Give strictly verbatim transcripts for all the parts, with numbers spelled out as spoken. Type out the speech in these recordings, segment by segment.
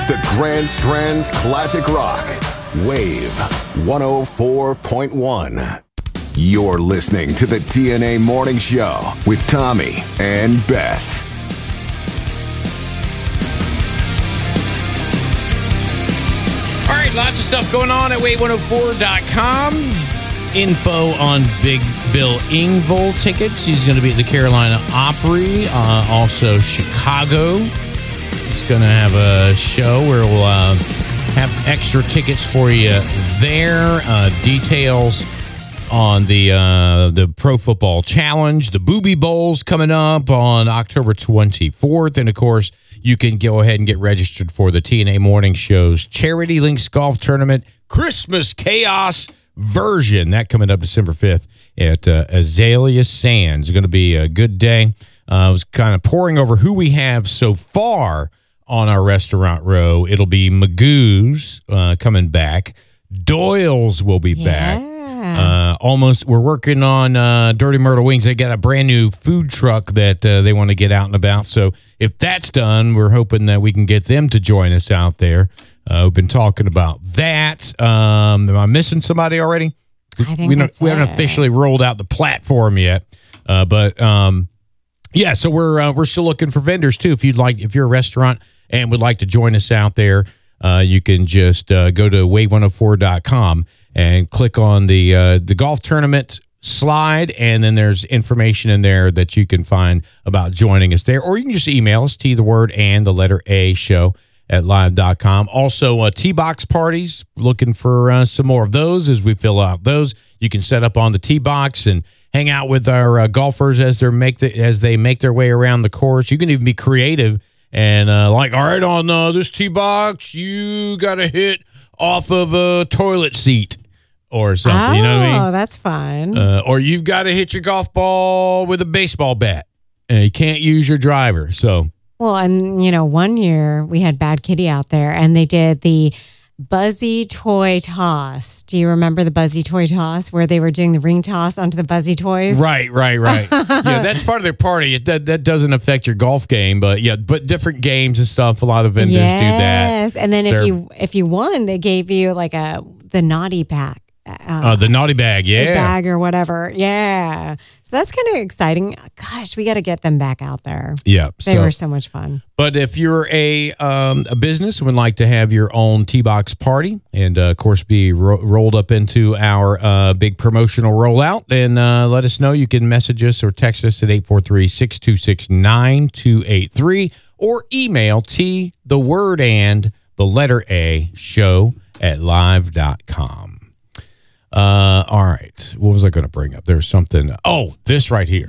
The Grand Strand's Classic Rock. Wave one oh four point one. You're listening to the T N A Morning Show with Tommy and Beth. All right, lots of stuff going on at wave one oh four dot com. Info on Big Bill Engvall tickets. He's going to be at the Carolina Opry. Uh, also, Chicago. He's going to have a show where we'll uh, have extra tickets for you there. Uh, details on the uh, the Pro Football Challenge, the Booby Bowls coming up on October twenty-fourth. And, of course, you can go ahead and get registered for the T N A Morning Show's Charity Links Golf Tournament Christmas Chaos version. That coming up December fifth at uh, Azalea Sands. It's going to be a good day. Uh, I was kind of poring over who we have so far on our restaurant row. It'll be Magoo's uh, coming back. Doyle's will be Yeah. back. Uh, almost, we're working on uh, Dirty Myrtle Wings. They got a brand new food truck that uh, they want to get out and about. So if that's done, we're hoping that we can get them to join us out there. Uh, we've been talking about that. Um, am I missing somebody already? I think we, that's we haven't it. officially rolled out the platform yet, uh, but um, yeah. So we're uh, we're still looking for vendors too. If you'd like, if you're a restaurant and would like to join us out there, uh, you can just uh, go to wave one oh four dot com and click on the uh, the golf tournament slide, and then there's information in there that you can find about joining us there, or you can just email us T the word and the letter A show at live dot com. Also, uh, T-Box parties, looking for uh, some more of those as we fill out those. You can set up on the T-Box and hang out with our uh, golfers as they make the, as they make their way around the course. You can even be creative and uh, like, all right, on uh, this T-Box, you got to hit off of a toilet seat or something. Oh, you know what I mean? that's fun. Uh, or you've got to hit your golf ball with a baseball bat, and you can't use your driver. So. Well, and, you know, one year we had Bad Kitty out there and they did the Buzzy Toy Toss. Do you remember the Buzzy Toy Toss where they were doing the ring toss onto the Buzzy Toys? Right, right, right. Yeah, that's part of their party. It, that that doesn't affect your golf game, but yeah, but different games and stuff. A lot of vendors yes. do that. Yes, and then They're- if you if you won, they gave you like a the naughty pack. Uh, uh, the naughty bag, yeah. bag or whatever. Yeah. So that's kind of exciting. Gosh, we got to get them back out there. Yeah. They so, were so much fun. But if you're a um, a business and would like to have your own T-Box party and, uh, of course, be ro- rolled up into our uh, big promotional rollout, then uh, let us know. You can message us or text us at eight four three, six two six, nine two eight three or email T, the word and the letter A, show at live dot com. Uh, all right. What was I going to bring up? There's something. Oh, this right here.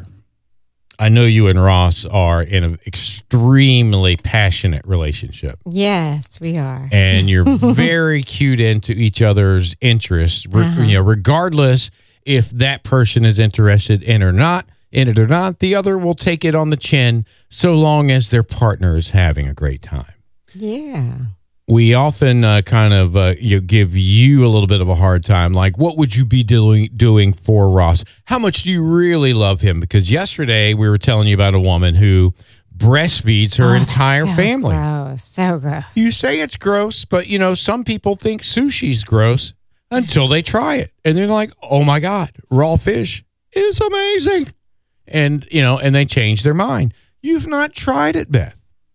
I know you and Ross are in an extremely passionate relationship, Yes, we are. and you're very cued into each other's interests. Re- Uh-huh. You know, regardless if that person is interested in or not, in it or not, the other will take it on the chin, so long as their partner is having a great time. Yeah. We often uh, kind of uh, you know, give you a little bit of a hard time. Like, what would you be doing doing for Ross? How much do you really love him? Because yesterday we were telling you about a woman who breastfeeds her Oh, that's entire so family. Gross. So gross. You say it's gross, but, you know, some people think sushi's gross until they try it. And they're like, oh, my God, raw fish is amazing. And, you know, and they change their mind. You've not tried it, Beth.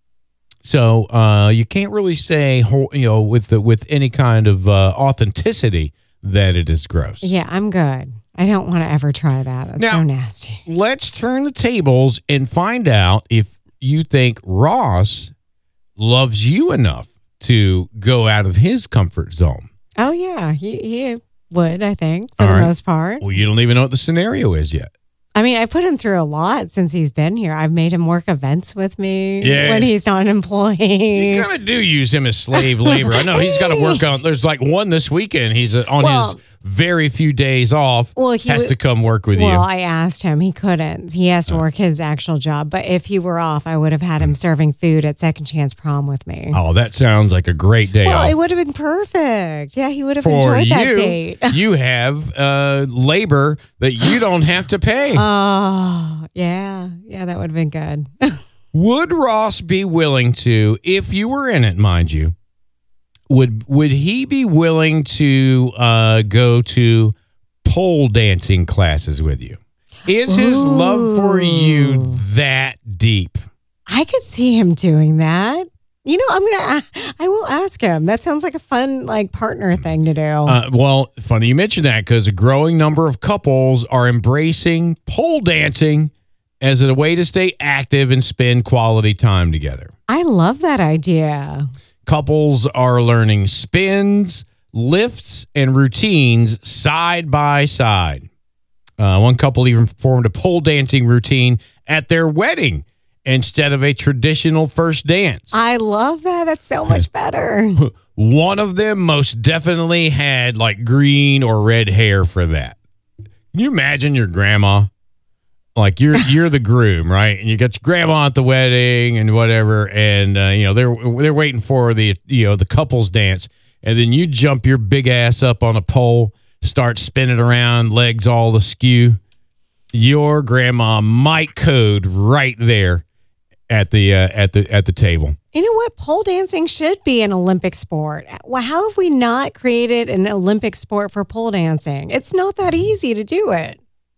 So uh, you can't really say, you know, with the, with any kind of uh, authenticity that it is gross. Yeah, I'm good. I don't want to ever try that. That's Now- so nasty. Let's turn the tables and find out if you think Ross loves you enough to go out of his comfort zone. Oh, yeah. He, he would, I think, for All the right. most part. Well, you don't even know what the scenario is yet. I mean, I put him through a lot since he's been here. I've made him work events with me Yeah. when he's not employed. You kind of do use him as slave labor. I know he's got to work on. There's like one this weekend. He's uh, on Well- his very few days off. Well, he has w- to come work with Well, you. I asked him. He couldn't. He has to work his actual job. But if he were off, I would have had him serving food at Second Chance Prom with me. Oh, that sounds like a great day Well, off. it would have been perfect. Yeah, he would have For enjoyed you, that date. you have uh, labor that you don't have to pay. Oh, yeah. Yeah, that would have been good. Would Ross be willing to, if you were in it, mind you, would would he be willing to uh, go to pole dancing classes with you? Is his Ooh. love for you that deep? I could see him doing that. You know, I'm gonna. I will ask him. That sounds like a fun, like, partner thing to do. Uh, well, funny you mention that because a growing number of couples are embracing pole dancing as a way to stay active and spend quality time together. I love that idea. Couples are learning spins, lifts, and routines side by side. Uh, one couple even performed a pole dancing routine at their wedding instead of a traditional first dance. I love that. That's so much better. One of them most definitely had like green or red hair for that. Can you imagine your grandma? Like you're you're the groom, right? And you got your grandma at the wedding and whatever, and uh, you know they're they're waiting for the you know the couples dance, and then you jump your big ass up on a pole, start spinning around, legs all askew. Your grandma might code right there at the uh, at the at the table. You know what? Pole dancing should be an Olympic sport. Well, how have we not created an Olympic sport for pole dancing? It's not that easy to do it.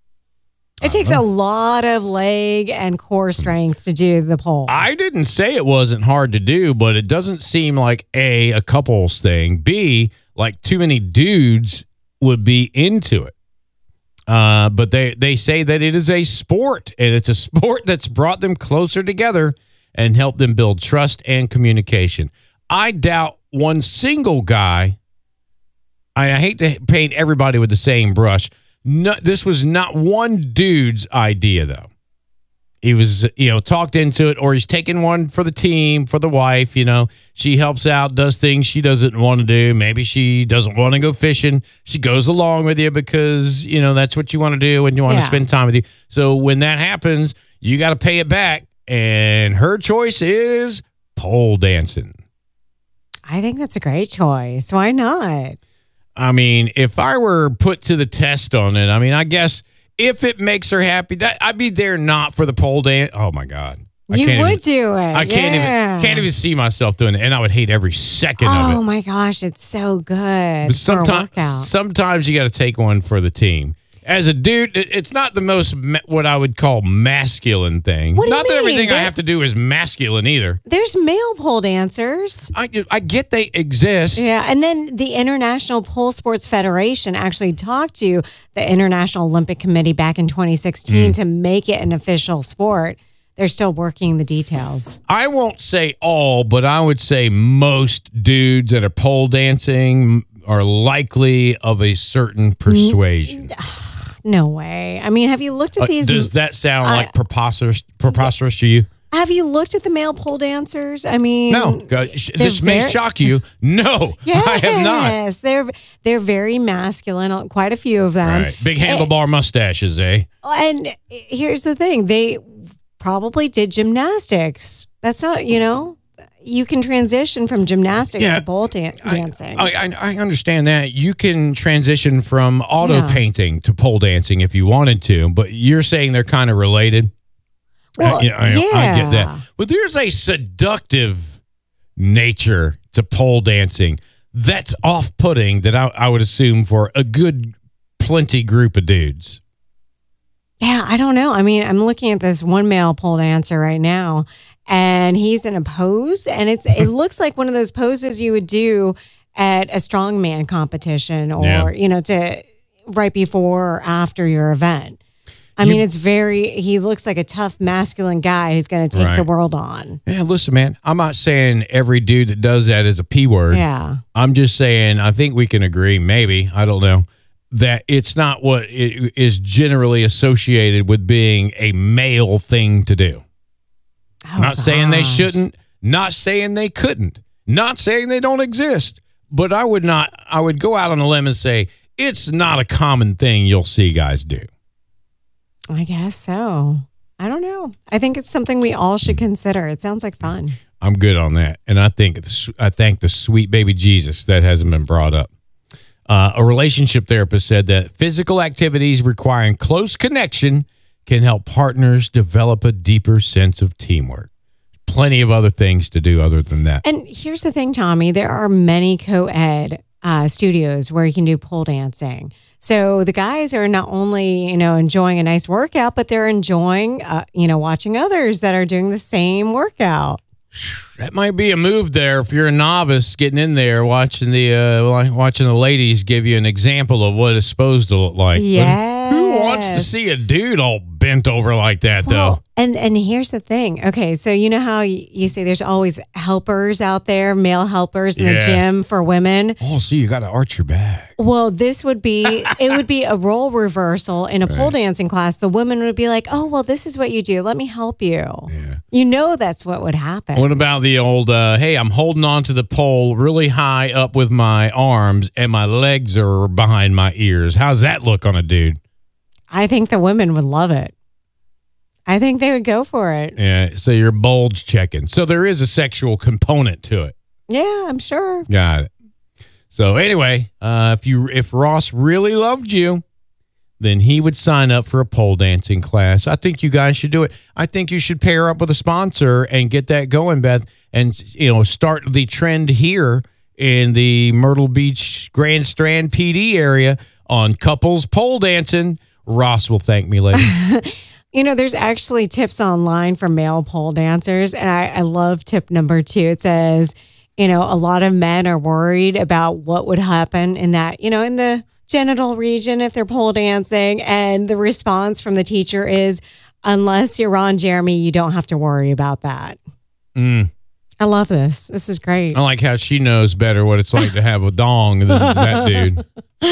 It takes a lot of leg and core strength to do the pole. I didn't say it wasn't hard to do, but it doesn't seem like A, a couples thing, B, like too many dudes would be into it. Uh, but they, they say that it is a sport, and it's a sport that's brought them closer together and helped them build trust and communication. I doubt one single guy, I, I hate to paint everybody with the same brush. No, this was not one dude's idea, though. He was, you know, talked into it, or he's taking one for the team, for the wife. You know, she helps out, does things she doesn't want to do. Maybe she doesn't want to go fishing. She goes along with you because, you know, that's what you want to do and you want Yeah. to spend time with you. So when that happens, you got to pay it back. And her choice is pole dancing. I think that's a great choice. Why not? I mean, if I were put to the test on it, I mean, I guess if it makes her happy, that I'd be there not for the pole dance. Oh my God. I You can't would even, do it. I can't yeah. even can't even see myself doing it, and I would hate every second Oh of it. my gosh, it's so good. But for a sometimes, workout. sometimes you got to take one for the team. As a dude, it- it's not the most ma- what I would call masculine thing. What do you not that mean? everything I There- have to do is masculine either. There's male pole dancers. I I get they exist. Yeah, and then the International Pole Sports Federation actually talked to the International Olympic Committee back in twenty sixteen Mm. to make it an official sport. They're still working the details. I won't say all, but I would say most dudes that are pole dancing are likely of a certain persuasion. No way. I mean, have you looked at Uh, these? does that sound I- like preposterous, preposterous to you? Have you looked at the male pole dancers? I mean, No. Go- sh- they're This may very- shock you. No, Yes, I have not. they're they're very masculine. Quite a few of them. Right. Big handlebar mustaches, eh? And here's the thing: they probably did gymnastics. That's not, you know, you can transition from gymnastics Yeah. to pole dan- dancing. I, I, I understand that. You can transition from auto Yeah. painting to pole dancing if you wanted to, but you're saying they're kind of related. Well, I, you know, I, I get that. yeah. But there's a seductive nature to pole dancing that's off-putting that I, I would assume for a good plenty group of dudes. Yeah, I don't know. I mean, I'm looking at this one male pole dancer right now, and he's in a pose, and it's it looks like one of those poses you would do at a strongman competition, or Yeah. you know, to right before or after your event. I You- mean, it's very. He looks like a tough, masculine guy who's going to take Right. the world on. Yeah, listen, man, I'm not saying every dude that does that is a P word. Yeah. I'm just saying, I think we can agree, maybe, I don't know, that it's not what it is generally associated with being a male thing to do. Oh, Not saying they gosh. shouldn't, not saying they couldn't, not saying they don't exist, but I would not, I would go out on a limb and say it's not a common thing you'll see guys do. I guess so. I don't know. I think it's something we all should consider. It sounds like fun. I'm good on that. And I think, I thank the sweet baby Jesus that hasn't been brought up. Uh, a relationship therapist said that physical activities requiring close connection can help partners develop a deeper sense of teamwork. plenty of other things to do other than that. And here's the thing, Tommy, there are many co-ed uh, studios where you can do pole dancing. So the guys are not only, you know, enjoying a nice workout, but they're enjoying, uh, you know, watching others that are doing the same workout. That might be a move there if you're a novice getting in there, watching the uh, watching the ladies give you an example of what it's supposed to look like. Yes. But who wants to see a dude all bent over like that, Well, though? and and here's the thing. Okay, so you know how you, you say there's always helpers out there, male helpers in Yeah. the gym for women. Oh, see, you got to arch your back. Well, this would be it would be a role reversal in a pole dancing class. The woman would be like, "Oh, well, this is what you do. Let me help you." Yeah. You know that's what would happen. What about the old, uh, hey, I'm holding on to the pole really high up with my arms and my legs are behind my ears. How's that look on a dude? I think the women would love it. I think they would go for it. Yeah, so you're bulge checking. So there is a sexual component to it. Yeah, I'm sure. Got it. So anyway, uh, if you if Ross really loved you, then he would sign up for a pole dancing class. I think you guys should do it. I think you should pair up with a sponsor and get that going, Beth, and you know start the trend here in the Myrtle Beach Grand Strand P D area on couples pole dancing. Ross will thank me later. You know, there's actually tips online for male pole dancers, and I, I love tip number two. It says, you know, a lot of men are worried about what would happen in that, you know, in the genital region if they're pole dancing, and the response from the teacher is, unless you're Ron Jeremy, you don't have to worry about that. Mm. I love this. This is great. I like how she knows better what it's like to have a dong than that dude.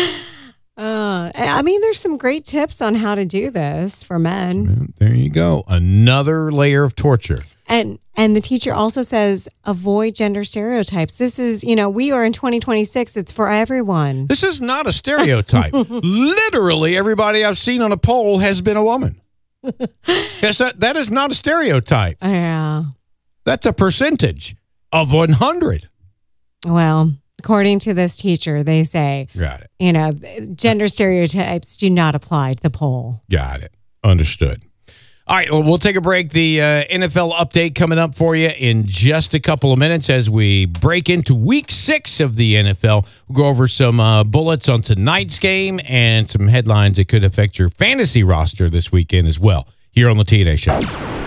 Uh, I mean, there's some great tips on how to do this for men. There you go. Another layer of torture. And and the teacher also says, avoid gender stereotypes. This is, you know, we are in twenty twenty-six. It's for everyone. This is not a stereotype. Literally, everybody I've seen on a poll has been a woman. Yes, that, that is not a stereotype. Yeah. That's a percentage of one hundred. Well, according to this teacher, they say, Got it. you know, gender stereotypes do not apply to the poll. Got it. Understood. All right, well, we'll take a break. The uh, N F L update coming up for you in just a couple of minutes as we break into week six of the N F L. We'll go over some uh, bullets on tonight's game and some headlines that could affect your fantasy roster this weekend as well, here on the T N A Show.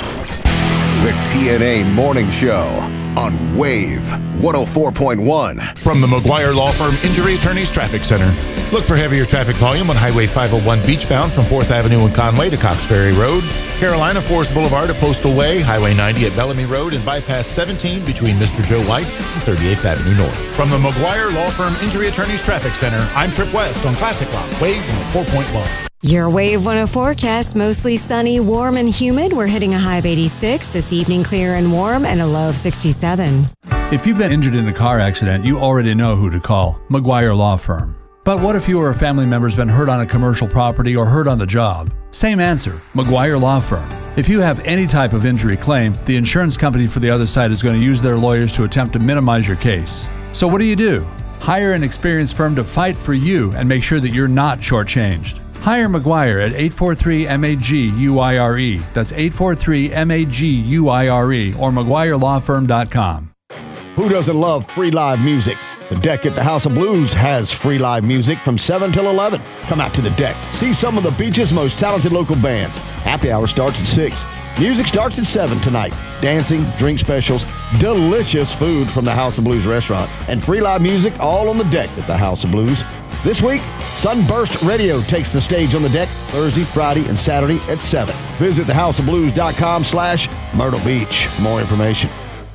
The T N A Morning Show on Wave one oh four point one. From the McGuire Law Firm Injury Attorneys Traffic Center. Look for heavier traffic volume on Highway five oh one beachbound from fourth Avenue in Conway to Cox Ferry Road, Carolina Forest Boulevard to Postal Way, Highway ninety at Bellamy Road, and Bypass seventeen between Mister Joe White and thirty-eighth Avenue North. From the McGuire Law Firm Injury Attorneys Traffic Center, I'm Trip West on Classic Rock, Wave one oh four point one. Your Wave one oh forecast, mostly sunny, warm, and humid. We're hitting a high of eighty-six. This evening, clear and warm, and a low of sixty-seven. If you've been injured in a car accident, you already know who to call, McGuire Law Firm. But what if you or a family member's been hurt on a commercial property or hurt on the job? Same answer, McGuire Law Firm. If you have any type of injury claim, the insurance company for the other side is going to use their lawyers to attempt to minimize your case. So what do you do? Hire an experienced firm to fight for you and make sure that you're not shortchanged. Hire McGuire at eight four three M A G U I R E. That's eight four three M A G U I R E or McGuire Law Firm dot com. Who doesn't love free live music? The Deck at the House of Blues has free live music from seven till eleven. Come out to the Deck. See some of the beach's most talented local bands. Happy hour starts at six. Music starts at seven tonight. Dancing, drink specials, delicious food from the House of Blues restaurant, and free live music all on the Deck at the House of Blues. This week, Sunburst Radio takes the stage on the Deck Thursday, Friday, and Saturday at seven. Visit the house of blues dot com slash Myrtle Beach for more information.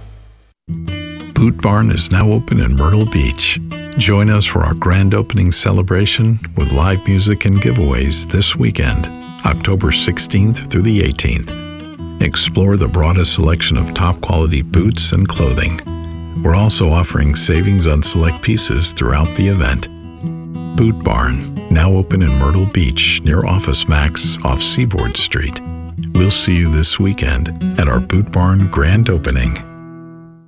Boot Barn is now open in Myrtle Beach. Join us for our grand opening celebration with live music and giveaways this weekend, October sixteenth through the eighteenth. Explore the broadest selection of top-quality boots and clothing. We're also offering savings on select pieces throughout the event. Boot Barn, now open in Myrtle Beach near Office Max off Seaboard Street. We'll see you this weekend at our Boot Barn grand opening.